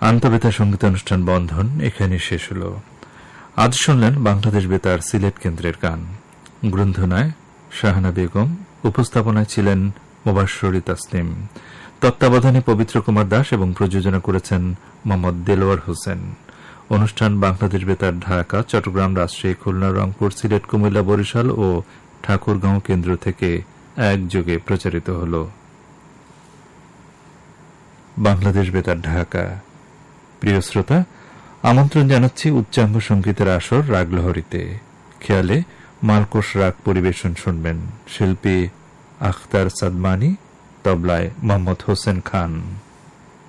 আন্তঃবেতার সঙ্গীত অনুষ্ঠান বন্ধন এখানে শেষ হল। আজ শুনলেন বাংলাদেশ বেতার সিলেট কেন্দ্রের গান। গ্রন্থনায় শাহানা বেগম, উপস্থাপনায় ছিলেন মুবাশশরী তাসনিম, তত্ত্বাবধানে পবিত্র কুমার দাস এবং প্রযোজনা করেছেন মোহাম্মদ দেলোয়ার হোসেন। অনুষ্ঠান বাংলাদেশ বেতার ঢাকা, চট্টগ্রাম, রাজশাহী, খুলনা, রংপুর, সিলেট, কুমিল্লা, বরিশাল ও ঠাকুরগাঁও কেন্দ্র থেকে একযোগে প্রচারিত হল। বাংলাদেশ বেতার ঢাকা। প্রিয় শ্রোতা, আমন্ত্রণ জানাচ্ছি উচ্চাঙ্গ সঙ্গীতের আসর রাগলহরীতে। খেয়ালে মালকোষ রাগ পরিবেশন শুনবেন শিল্পী আখতার সাদমানি, তবলায় মোহাম্মদ হোসেন খান।